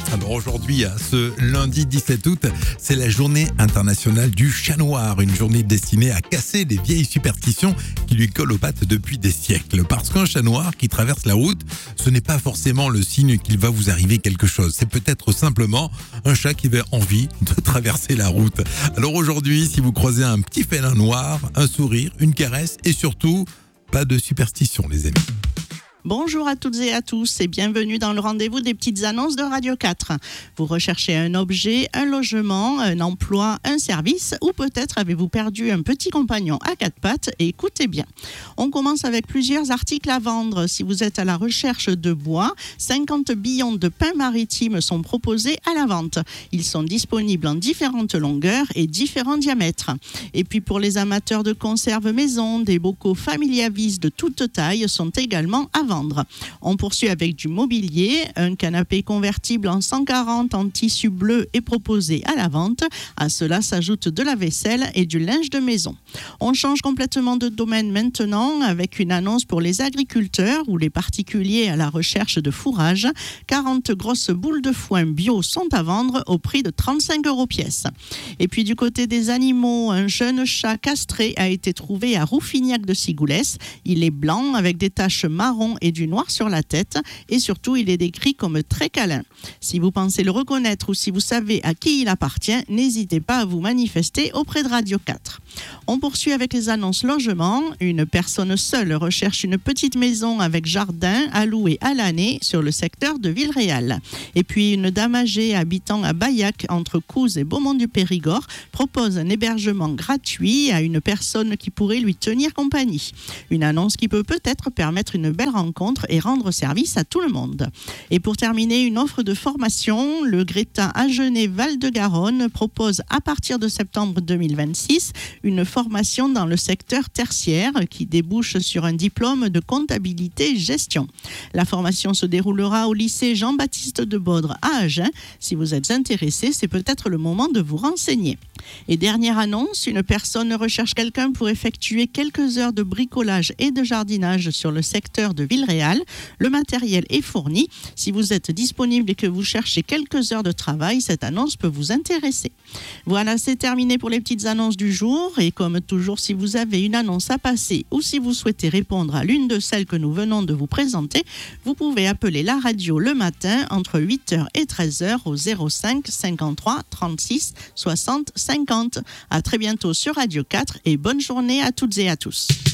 Alors aujourd'hui, ce lundi 17 août, c'est la journée internationale du chat noir, une journée destinée à casser les vieilles superstitions qui lui collent aux pattes depuis des siècles. Parce qu'un chat noir qui traverse la route, ce n'est pas forcément le signe qu'il va vous arriver quelque chose. C'est peut-être simplement un chat qui avait envie de traverser la route. Alors aujourd'hui, si vous croisez un petit félin noir, un sourire, une caresse et surtout, pas de superstition les amis. Bonjour à toutes et à tous et bienvenue dans le rendez-vous des petites annonces de Radio 4. Vous recherchez un objet, un logement, un emploi, un service ou peut-être avez-vous perdu un petit compagnon à quatre pattes et écoutez bien. On commence avec plusieurs articles à vendre. Si vous êtes à la recherche de bois, 50 billons de pin maritime sont proposés à la vente. Ils sont disponibles en différentes longueurs et différents diamètres. Et puis pour les amateurs de conserve maison, des bocaux familiavis de toute taille sont également à vendre. On poursuit avec du mobilier. Un canapé convertible en 140 en tissu bleu est proposé à la vente. À cela s'ajoute de la vaisselle et du linge de maison. On change complètement de domaine maintenant avec une annonce pour les agriculteurs ou les particuliers à la recherche de fourrage. 40 grosses boules de foin bio sont à vendre au prix de 35 € pièce. Et puis du côté des animaux, un jeune chat castré a été trouvé à Rouffignac de Sigoulès. Il est blanc avec des taches marron et du noir sur la tête et surtout il est décrit comme très câlin. Si vous pensez le reconnaître ou si vous savez à qui il appartient, n'hésitez pas à vous manifester auprès de Radio 4. On poursuit avec les annonces logement. Une personne seule recherche une petite maison avec jardin à louer à l'année sur le secteur de Villeréal. Et puis une dame âgée habitant à Baillac entre Couze et Beaumont-du-Périgord propose un hébergement gratuit à une personne qui pourrait lui tenir compagnie. Une annonce qui peut peut-être permettre une belle rencontre et rendre service à tout le monde. Et pour terminer, une offre de formation. Le Greta Agenais Val-de-Garonne propose à partir de septembre 2026 une formation dans le secteur tertiaire qui débouche sur un diplôme de comptabilité-gestion. La formation se déroulera au lycée Jean-Baptiste de Baudre à Agen. Si vous êtes intéressé, c'est peut-être le moment de vous renseigner. Et dernière annonce, une personne recherche quelqu'un pour effectuer quelques heures de bricolage et de jardinage sur le secteur de Villeréal. Le matériel est fourni. Si vous êtes disponible et que vous cherchez quelques heures de travail, cette annonce peut vous intéresser. Voilà, c'est terminé pour les petites annonces du jour. Et comme toujours, si vous avez une annonce à passer ou si vous souhaitez répondre à l'une de celles que nous venons de vous présenter, vous pouvez appeler la radio le matin entre 8h et 13h au 05 53 36 60 50. À très bientôt sur Radio 4 et bonne journée à toutes et à tous.